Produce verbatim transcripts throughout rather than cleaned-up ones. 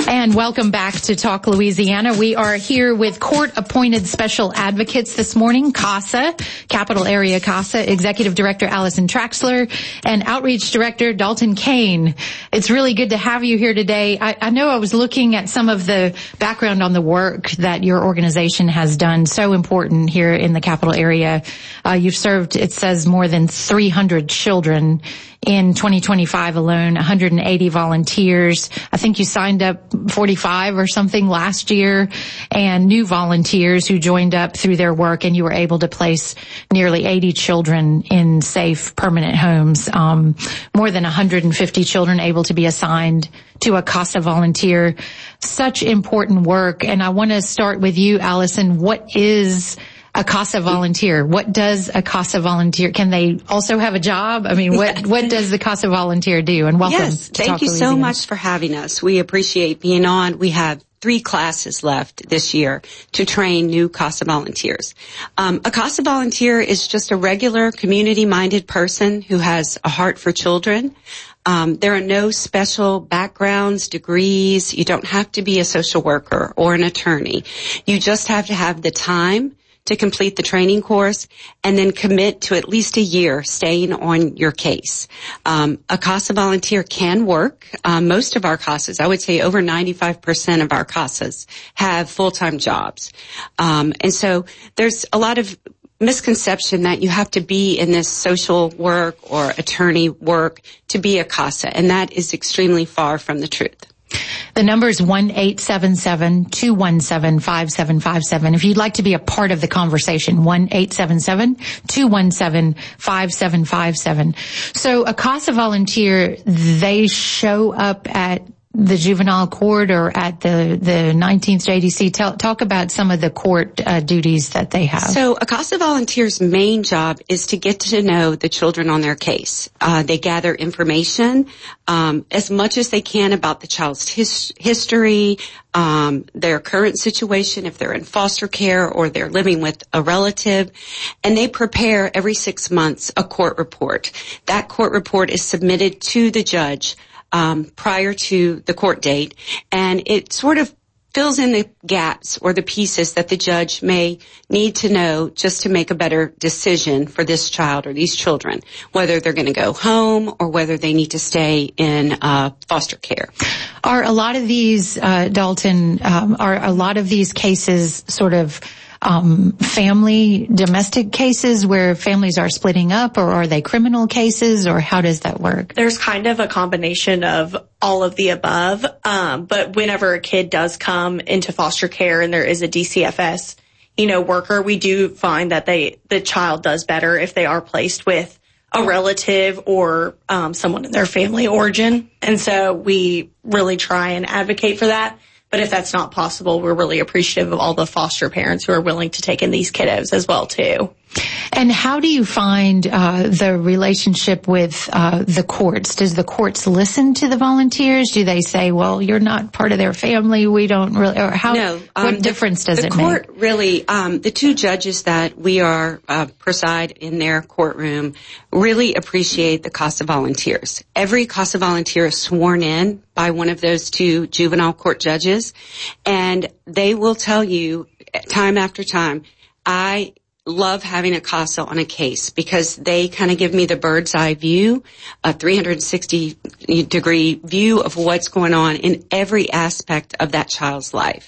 And welcome back to Talk Louisiana. We are here with court-appointed special advocates this morning, CASA, Capital Area CASA, Executive Director Allison Traxler, and Outreach Director Dalton Kane. It's really good to have you here today. I, I know I was looking at some of the background on the work that your organization has done, so important here in the Capital Area. Uh, you've served, it says, more than three hundred children in twenty twenty-five alone, one hundred eighty volunteers. I think you signed up forty-five or something last year, and new volunteers who joined up through their work, and you were able to place nearly eighty children in safe permanent homes. Um, more than one hundred fifty children able to be assigned to a CASA volunteer. Such important work. And I want to start with you, Allison. What is a CASA volunteer? What does a CASA volunteer, can they also have a job? I mean, what, yes. what does the CASA volunteer do? And welcome yes, to thank Talk you Louisiana. so much for having us. We appreciate being on. We have three classes left this year to train new CASA volunteers. Um, a CASA volunteer is just a regular community-minded person who has a heart for children. Um, there are no special backgrounds, degrees. You don't have to be a social worker or an attorney. You just have to have the time to complete the training course and then commit to at least a year staying on your case. Um, a CASA volunteer can work. Um, most of our CASAs, I would say over ninety-five percent of our CASAs have full-time jobs. Um, and so there's a lot of misconception that you have to be in this social work or attorney work to be a CASA, and that is extremely far from the truth. The number is one eight seven seven, two one seven, five seven five seven. If you'd like to be a part of the conversation, one eight seven seven, two one seven, five seven five seven. So a CASA volunteer, they show up at the juvenile court or at the, the nineteenth J D C. Tell, talk about some of the court uh, duties that they have. So a CASA volunteer's main job is to get to know the children on their case. Uh, they gather information um, as much as they can about the child's his, history, um, their current situation, if they're in foster care or they're living with a relative, and they prepare every six months a court report. That court report is submitted to the judge Um, prior to the court date, and it sort of fills in the gaps or the pieces that the judge may need to know just to make a better decision for this child or these children, whether they're going to go home or whether they need to stay in uh, foster care. Are a lot of these, uh, Dalton, um, are a lot of these cases sort of Um, family, domestic cases where families are splitting up, or are they criminal cases, or how does that work? There's kind of a combination of all of the above. Um, but whenever a kid does come into foster care and there is a D C F S, you know, worker, we do find that they, the child does better if they are placed with a relative or, um, someone in their family origin. And so we really try and advocate for that. But if that's not possible, we're really appreciative of all the foster parents who are willing to take in these kiddos as well, too. And how do you find uh, the relationship with uh, the courts? Does the courts listen to the volunteers? Do they say, well, you're not part of their family, we don't really, or how, no, um, what difference the, does the it court make? Really, um, the two judges that we are, uh, preside in their courtroom really appreciate the CASA volunteers. Every CASA volunteer is sworn in by one of those two juvenile court judges, and they will tell you time after time, I love having a CASA on a case because they kind of give me the bird's eye view, a three hundred sixty degree view of what's going on in every aspect of that child's life.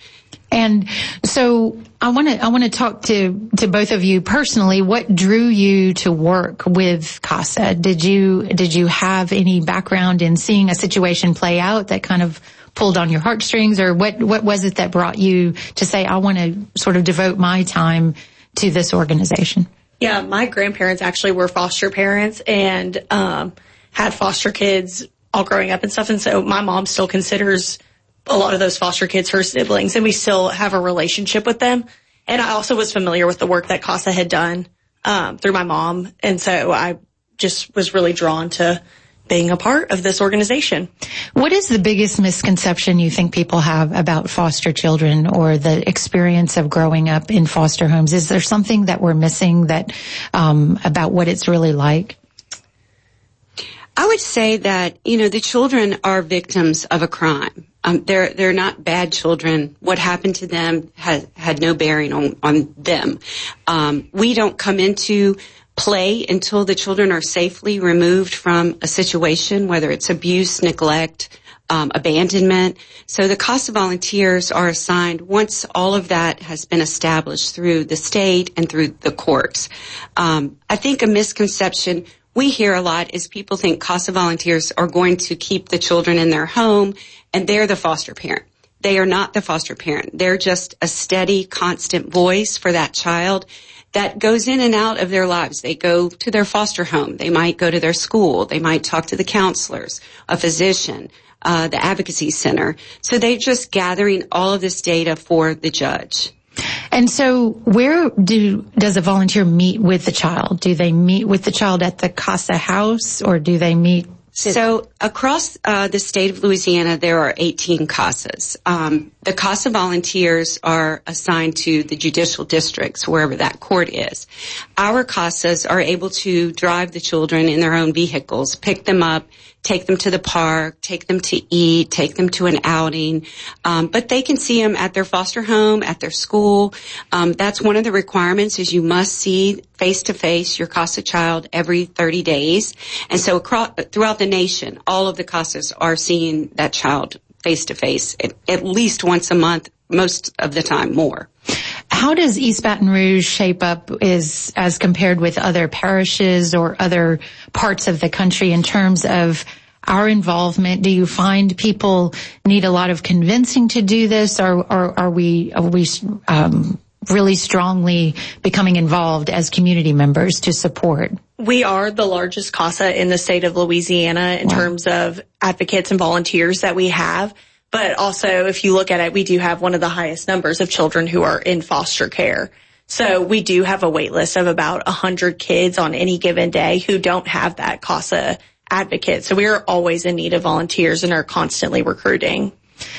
And so I want to I want to talk to to both of you personally. What drew you to work with CASA? Did you did you have any background in seeing a situation play out that kind of pulled on your heartstrings, or what what was it that brought you to say, I want to sort of devote my time to this organization? Yeah, my grandparents actually were foster parents and um had foster kids all growing up and stuff, and so my mom still considers a lot of those foster kids her siblings, and we still have a relationship with them. And I also was familiar with the work that CASA had done um through my mom, and so I just was really drawn to being a part of this organization. What is the biggest misconception you think people have about foster children or the experience of growing up in foster homes? Is there something that we're missing that um about what it's really like? I would say that, you know, the children are victims of a crime. Um, they're they're not bad children. What happened to them had had no bearing on on them. Um, we don't come into play until the children are safely removed from a situation, whether it's abuse, neglect, um, abandonment. So the CASA volunteers are assigned once all of that has been established through the state and through the courts. Um, I think a misconception we hear a lot is people think CASA volunteers are going to keep the children in their home and they're the foster parent. They are not the foster parent. They're just a steady, constant voice for that child that goes in and out of their lives. They go to their foster home. They might go to their school. They might talk to the counselors, a physician, uh, the advocacy center. So they're just gathering all of this data for the judge. And so where do does a volunteer meet with the child? Do they meet with the child at the CASA house, or do they meet? So across uh, the state of Louisiana, there are eighteen CASAs. Um, the CASA volunteers are assigned to the judicial districts, wherever that court is. Our CASAs are able to drive the children in their own vehicles, pick them up, take them to the park, take them to eat, take them to an outing. Um, but they can see them at their foster home, at their school. Um, that's one of the requirements is you must see face-to-face your CASA child every thirty days. And so across, throughout the nation, all of the CASAs are seeing that child face-to-face at, at least once a month, most of the time more. How does East Baton Rouge shape up is, as compared with other parishes or other parts of the country in terms of our involvement? Do you find people need a lot of convincing to do this, or, or are we, are we um, really strongly becoming involved as community members to support? We are the largest CASA in the state of Louisiana in wow. terms of advocates and volunteers that we have. But also, if you look at it, we do have one of the highest numbers of children who are in foster care. So we do have a wait list of about one hundred kids on any given day who don't have that CASA advocate. So we are always in need of volunteers and are constantly recruiting.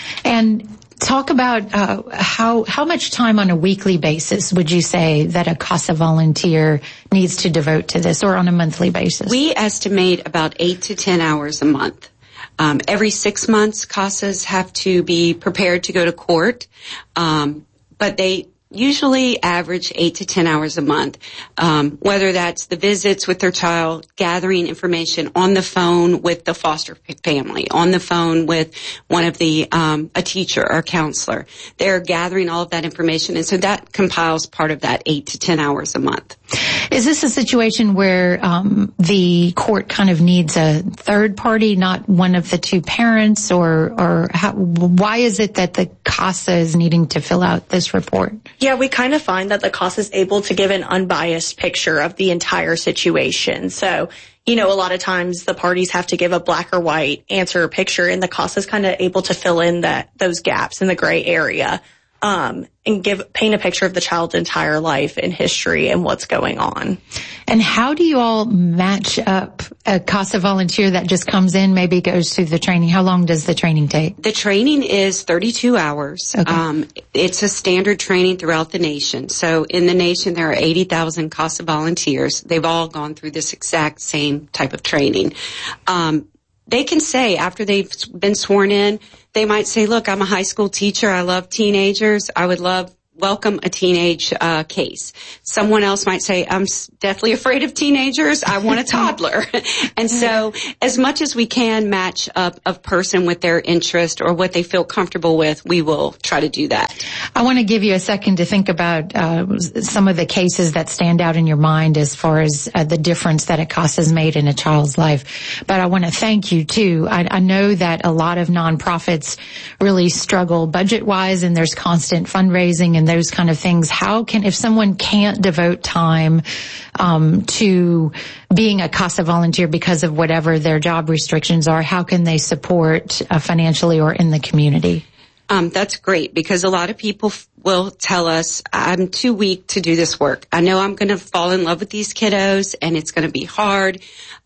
And talk about uh, how how much time on a weekly basis would you say that a CASA volunteer needs to devote to this, or on a monthly basis? We estimate about eight to ten hours a month. Um, every six months, CASAs have to be prepared to go to court, um, but they usually average eight to ten hours a month, um, whether that's the visits with their child, gathering information on the phone with the foster family, on the phone with one of the, um, a teacher or counselor. They're gathering all of that information, and so that compiles part of that eight to ten hours a month. Is this a situation where um, the court kind of needs a third party, not one of the two parents, or or how, why is it that the CASA is needing to fill out this report? Yeah, we kind of find that the CASA is able to give an unbiased picture of the entire situation. So, you know, a lot of times the parties have to give a black or white answer or picture, and the CASA is kind of able to fill in that those gaps in the gray area. Um, and give, paint a picture of the child's entire life and history and what's going on. And how do you all match up a CASA volunteer that just comes in, maybe goes through the training? How long does the training take? The training is thirty-two hours. Okay. Um, it's a standard training throughout the nation. So in the nation, there are eighty thousand CASA volunteers. They've all gone through this exact same type of training. Um, They can say, after they've been sworn in, they might say, look, I'm a high school teacher. I love teenagers. I would love, welcome a teenage uh, case. Someone else might say, I'm deathly afraid of teenagers. I want a toddler. And so as much as we can match up a person with their interest or what they feel comfortable with, we will try to do that. I want to give you a second to think about uh, some of the cases that stand out in your mind as far as uh, the difference that a CASA has made in a child's life. But I want to thank you, too. I, I know that a lot of nonprofits really struggle budget-wise, and there's constant fundraising and those kind of things. How can, if someone can't devote time um, to being a CASA volunteer because of whatever their job restrictions are, how can they support uh, financially or in the community? Um, that's great, because a lot of people f- will tell us, I'm too weak to do this work. I know I'm going to fall in love with these kiddos and it's going to be hard.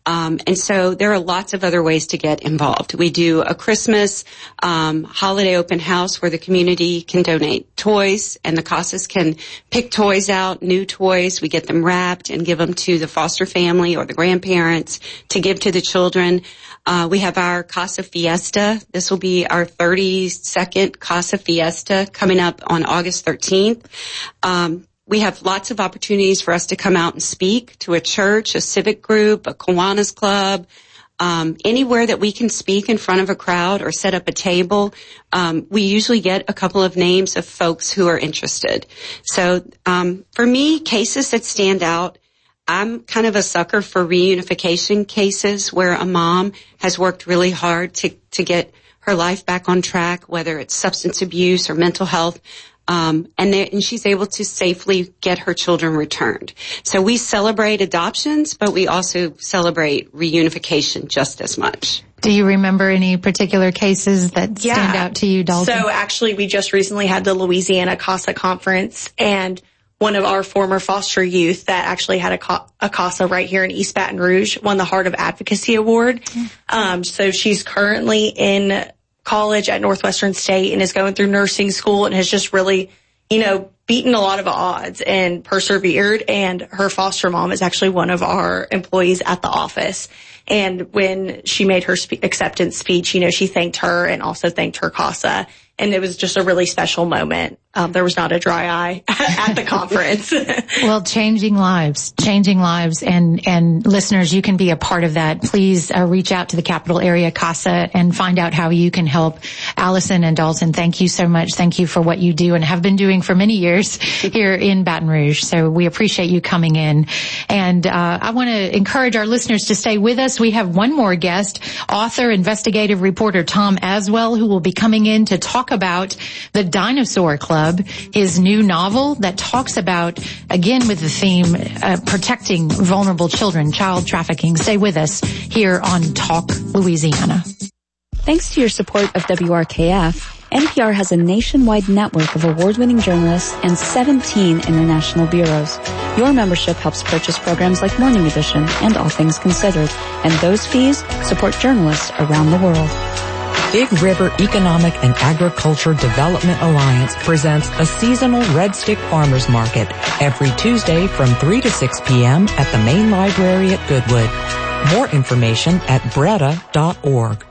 Um, and so there are lots of other ways to get involved. We do a Christmas um, holiday open house where the community can donate toys, and the CASAs can pick toys out, new toys. We get them wrapped and give them to the foster family or the grandparents to give to the children. Uh, we have our Casa Fiesta. This will be our thirty-second Casa Fiesta coming up on August thirteenth. Um, we have lots of opportunities for us to come out and speak to a church, a civic group, a Kiwanis club, um, anywhere that we can speak in front of a crowd or set up a table. Um, we usually get a couple of names of folks who are interested. So um, for me, cases that stand out, I'm kind of a sucker for reunification cases where a mom has worked really hard to, to get her life back on track, whether it's substance abuse or mental health, um, and, and she's able to safely get her children returned. So we celebrate adoptions, but we also celebrate reunification just as much. Do you remember any particular cases that yeah. stand out to you, Dalton? So actually, we just recently had the Louisiana CASA conference, and one of our former foster youth that actually had a, a CASA right here in East Baton Rouge won the Heart of Advocacy Award. Mm. Um, so she's currently in college at Northwestern State and is going through nursing school and has just really, you know, beaten a lot of odds and persevered. And her foster mom is actually one of our employees at the office. And when she made her spe- acceptance speech, you know, she thanked her and also thanked her CASA. And it was just a really special moment. Um, there was not a dry eye at the conference. Well, changing lives, changing lives. And, and listeners, you can be a part of that. Please uh, reach out to the Capital Area CASA and find out how you can help. Allison and Dalton, thank you so much. Thank you for what you do and have been doing for many years here in Baton Rouge. So we appreciate you coming in. And uh, I want to encourage our listeners to stay with us. We have one more guest, author, investigative reporter Tom Aswell, who will be coming in to talk about the Dinosaur Club, his new novel that talks about, again with the theme, uh, protecting vulnerable children, child trafficking. Stay with us here on Talk Louisiana. Thanks to your support of W R K F, N P R has a nationwide network of award-winning journalists and seventeen international bureaus. Your membership helps purchase programs like Morning Edition and All Things Considered, and those fees support journalists around the world. Big River Economic and Agriculture Development Alliance presents a seasonal Red Stick Farmers Market every Tuesday from three to six p.m. at the main library at Goodwood. More information at breda dot org.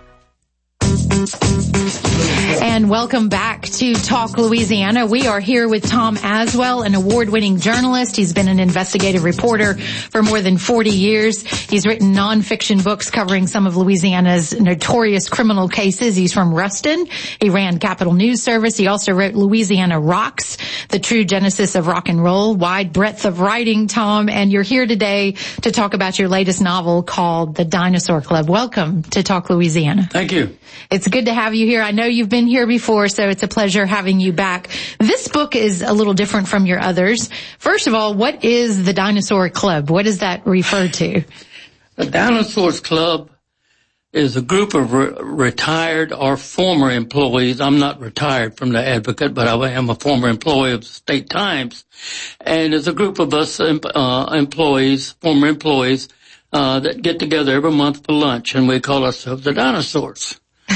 And welcome back to Talk Louisiana. We are here with Tom Aswell, an award-winning journalist. He's been an investigative reporter for more than forty years. He's written nonfiction books covering some of Louisiana's notorious criminal cases. He's from Ruston. He ran Capital News Service. He also wrote Louisiana Rocks, the true genesis of rock and roll. Wide breadth of writing, Tom. And you're here today to talk about your latest novel called The Dinosaur Club. Welcome to Talk Louisiana. Thank you. It's good to have you here. I know you've been here before, so it's a pleasure having you back. This book is a little different from your others. First of all, what is the Dinosaur Club? What does that refer to? The Dinosaurs Club is a group of re- retired or former employees. I'm not retired from the Advocate, but I am a former employee of the State Times. And it's a group of us uh, employees, former employees, uh, that get together every month for lunch, and we call ourselves the Dinosaurs.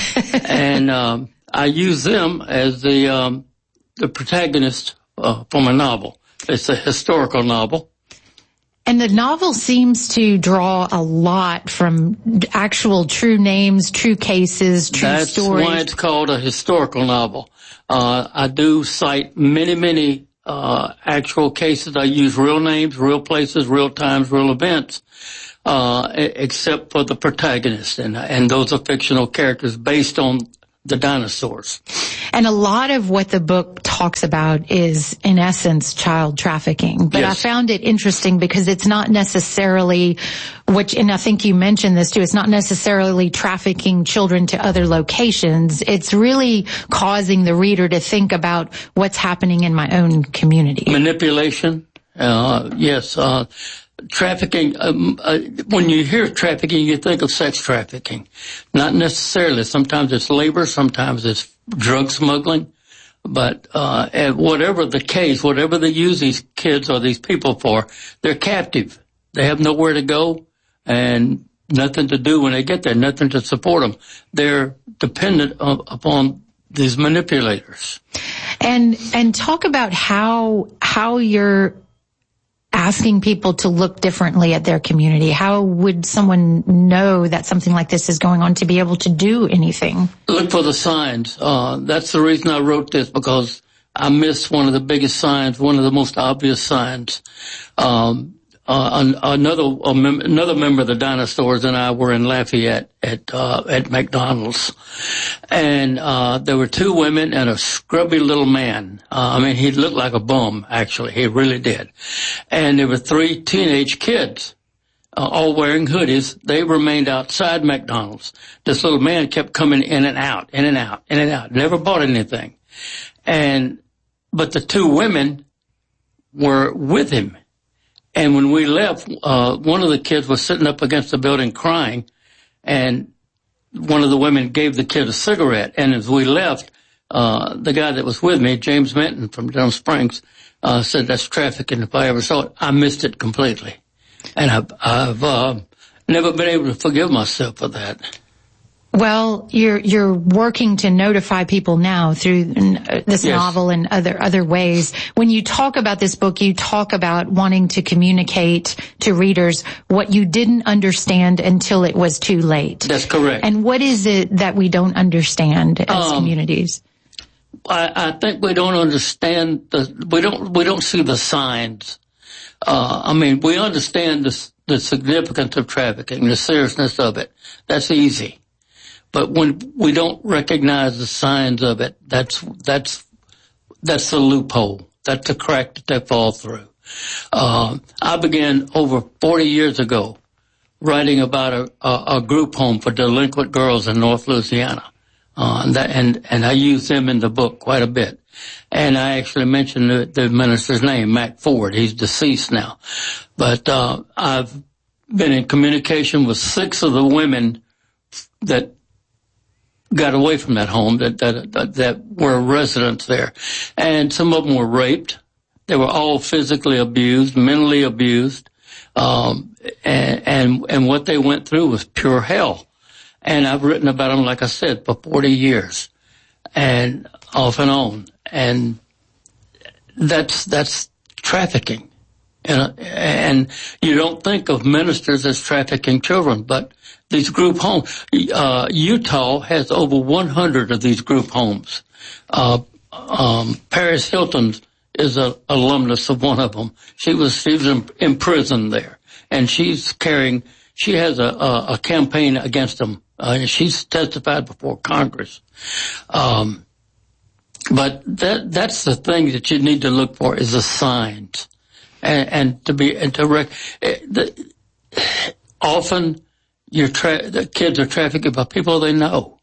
and um, I use them as the um, the protagonist uh, for my novel. It's a historical novel. And the novel seems to draw a lot from actual true names, true cases, true That's stories. That's why it's called a historical novel. Uh, I do cite many, many uh, actual cases. I use real names, real places, real times, real events. Uh, except for the protagonist, and, and those are fictional characters based on the dinosaurs. And a lot of what the book talks about is, in essence, child trafficking. But yes. I found it interesting because it's not necessarily, which, and I think you mentioned this too, it's not necessarily trafficking children to other locations. It's really causing the reader to think about what's happening in my own community. Manipulation, uh, yes, uh, Trafficking, um, uh, when you hear trafficking, you think of sex trafficking. Not necessarily. Sometimes it's labor, sometimes it's drug smuggling. But uh, whatever the case, whatever they use these kids or these people for, they're captive. They have nowhere to go, and nothing to do when they get there, nothing to support them. They're dependent of, upon these manipulators. And and talk about how how you're asking people to look differently at their community. How would someone know that something like this is going on to be able to do anything? Look for the signs. Uh, that's the reason I wrote this, because I missed one of the biggest signs, one of the most obvious signs. Um, uh, another a mem- another member of the Dinosaurs and I were in Lafayette at uh, at McDonald's, and uh, there were two women and a scrubby little man. Uh, I mean, he looked like a bum, actually. He really did. And there were three teenage kids, uh, all wearing hoodies. They remained outside McDonald's. This little man kept coming in and out, in and out, in and out. Never bought anything. And but the two women were with him. And when we left, uh, one of the kids was sitting up against the building crying, and one of the women gave the kid a cigarette. And as we left, uh, the guy that was with me, James Minton from Denham Springs, uh, said, "That's trafficking if I ever saw it." I missed it completely. And I've, I've, uh, never been able to forgive myself for that. Well, you're you're working to notify people now through this yes. novel and other other ways. When you talk about this book, you talk about wanting to communicate to readers what you didn't understand until it was too late. That's correct. And what is it that we don't understand as um, communities? I, I think we don't understand the we don't we don't see the signs. Uh, I mean, we understand the the significance of trafficking, the seriousness of it. That's easy. But when we don't recognize the signs of it, that's that's that's the loophole. That's the crack that they fall through. Uh, I began over forty years ago writing about a, a, a group home for delinquent girls in North Louisiana, uh, and, that, and and I use them in the book quite a bit. And I actually mentioned the, the minister's name, Mac Ford. He's deceased now, but uh, I've been in communication with six of the women that got away from that home, that, that, that, that were residents there. And some of them were raped. They were all physically abused, mentally abused. Um, and, and, and what they went through was pure hell. And I've written about them, like I said, for forty years and off and on. And that's, that's trafficking. And, and you don't think of ministers as trafficking children, but these group homes, uh, Utah has over one hundred of these group homes. Uh, um, Paris Hilton is an alumnus of one of them. She was, she was in, in prison there, and she's carrying, she has a, a, a campaign against them. Uh, and she's testified before Congress. Um, but that, that's the thing that you need to look for is the signs. And, and to be, and to rec, the, often, Your tra- the kids are trafficked by people they know.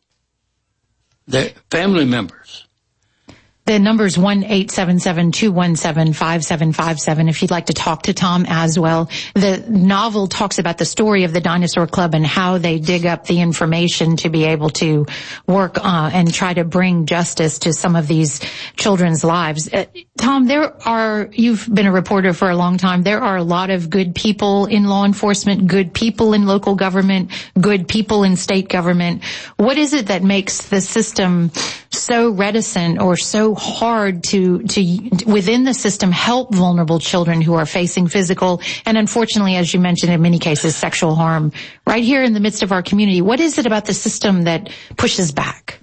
They're family members. The number's one eight seven seven two one seven five seven five seven if you'd like to talk to Tom Aswell. The novel talks about the story of the Dinosaur Club and how they dig up the information to be able to work uh, and try to bring justice to some of these children's lives. Uh, Tom, there are, you've been a reporter for a long time, there are a lot of good people in law enforcement, good people in local government, good people in state government. What is it that makes the system so reticent or so hard to, to, within the system, help vulnerable children who are facing physical and, unfortunately, as you mentioned, in many cases, sexual harm right here in the midst of our community? What is it about the system that pushes back?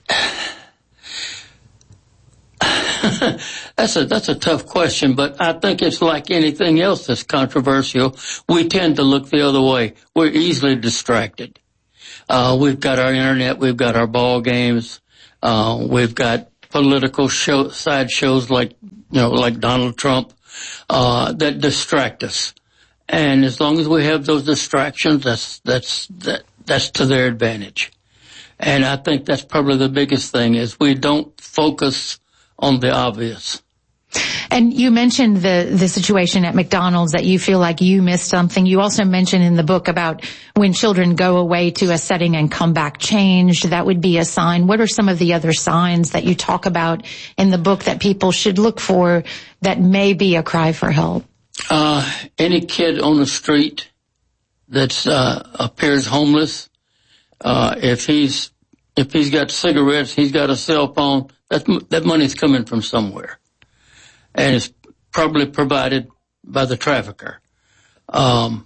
That's a, that's a tough question, but I think it's like anything else that's controversial. We tend to look the other way. We're easily distracted. Uh, we've got our internet, we've got our ball games, uh, we've got political show, side shows like, you know, like Donald Trump, uh, that distract us. And as long as we have those distractions, that's, that's, that, that's to their advantage. And I think that's probably the biggest thing is we don't focus on the obvious. And you mentioned the, the situation at McDonald's that you feel like you missed something. You also mentioned in the book about when children go away to a setting and come back changed. That would be a sign. What are some of the other signs that you talk about in the book that people should look for that may be a cry for help? Uh, any kid on the street that's uh, appears homeless, uh, if he's if he's got cigarettes, he's got a cell phone, that that money's coming from somewhere, and it's probably provided by the trafficker. Um,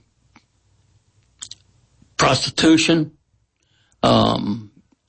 prostitution. Um,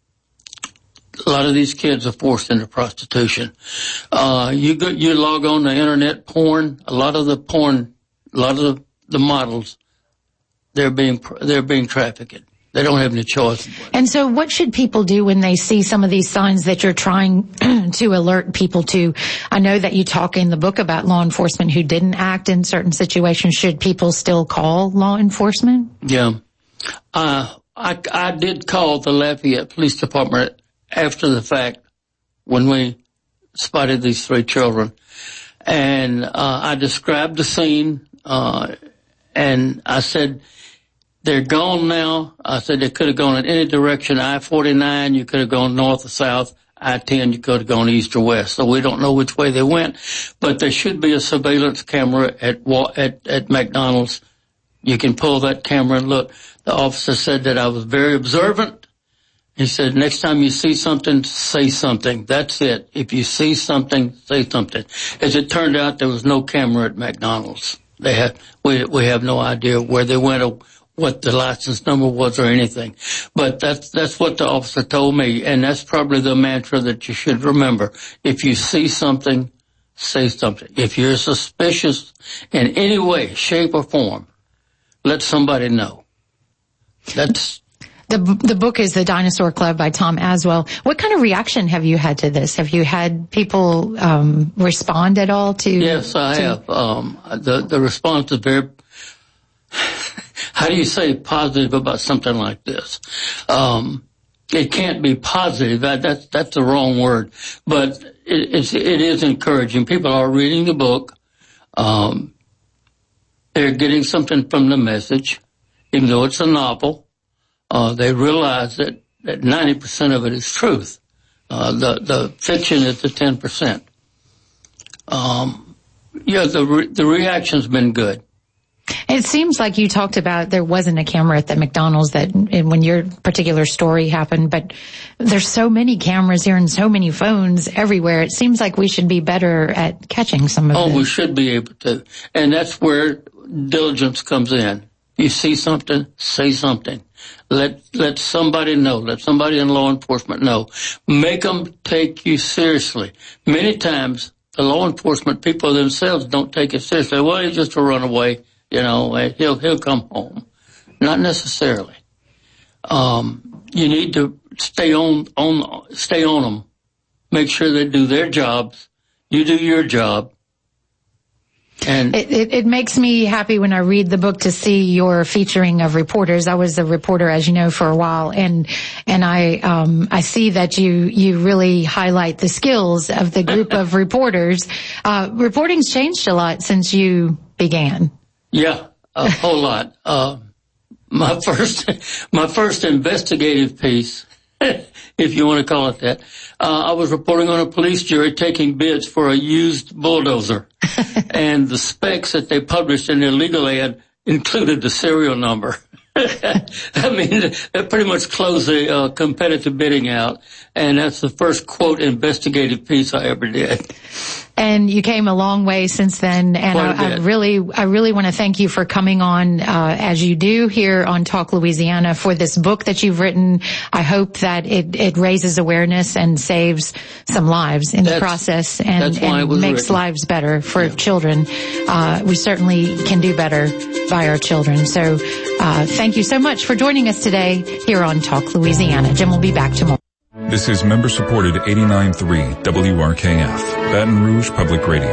a lot of these kids are forced into prostitution. Uh, you go, you log on to internet porn. A lot of the porn, a lot of the, the models, they're being they're being trafficked. They don't have any choice. And so what should people do when they see some of these signs that you're trying to alert people to? I know that you talk in the book about law enforcement who didn't act in certain situations. Should people still call law enforcement? Yeah. Uh, I, I did call the Lafayette Police Department after the fact when we spotted these three children. And uh, I described the scene, uh, and I said, they're gone now. I said they could have gone in any direction. I forty-nine, you could have gone north or south. I ten, you could have gone east or west. So we don't know which way they went. But there should be a surveillance camera at at, at McDonald's. You can pull that camera and look. The officer said that I was very observant. He said, next time you see something, say something. That's it. If you see something, say something. As it turned out, there was no camera at McDonald's. They had, we, we have no idea where they went or what the license number was or anything. But that's, that's what the officer told me. And that's probably the mantra that you should remember. If you see something, say something. If you're suspicious in any way, shape, or form, let somebody know. That's the the book is The Dinosaur Club by Tom Aswell. What kind of reaction have you had to this? Have you had people um respond at all to? Yes, I to... have. Um, the the response is very. How do you say positive about something like this? Um, it can't be positive. That, that's that's the wrong word. But it, it's it is encouraging. People are reading the book. Um, they're getting something from the message, even though it's a novel. Uh, they realize that that ninety percent of it is truth. Uh, the the fiction is the ten percent. Um, yeah, the re- the reaction's been good. It seems like you talked about there wasn't a camera at the McDonald's that when your particular story happened, but there's so many cameras here and so many phones everywhere. It seems like we should be better at catching some of Oh, this. we should be able to. And that's where diligence comes in. You see something, say something. Let, let somebody know. Let somebody in law enforcement know. Make them take you seriously. Many times, the law enforcement people themselves don't take it seriously. Well, he's just a runaway. You know, he'll, he'll come home. Not necessarily. Um, you need to stay on, on, stay on them. Make sure they do their jobs. You do your job. And it, it, it makes me happy when I read the book to see your featuring of reporters. I was a reporter, as you know, for a while, and and I um I see that you you really highlight the skills of the group of reporters. Uh, reporting's changed a lot since you began. Yeah, a whole lot. Uh, my first, my first investigative piece, if you want to call it that, uh, I was reporting on a police jury taking bids for a used bulldozer. And the specs that they published in their legal ad included the serial number. I mean, that pretty much closed the uh, competitive bidding out. And that's the first, quote, investigative piece I ever did. And you came a long way since then, and I, I really, I really want to thank you for coming on, uh, as you do here on Talk Louisiana for this book that you've written. I hope that it, it raises awareness and saves some lives in that's, the process and, and makes written. lives better for yeah. children. Uh, we certainly can do better by our children. So, uh, thank you so much for joining us today here on Talk Louisiana. Jim will be back tomorrow. This is member-supported eighty-nine point three W R K F, Baton Rouge Public Radio.